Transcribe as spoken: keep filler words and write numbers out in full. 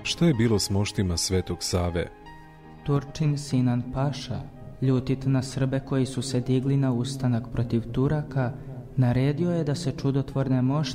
Šta je bilo s moštima Svetog Save? Turčin Sinan Paša, ljutit na Srbe koji su se digli na ustanak protiv Turaka, naredio je da se čudotvorne mošte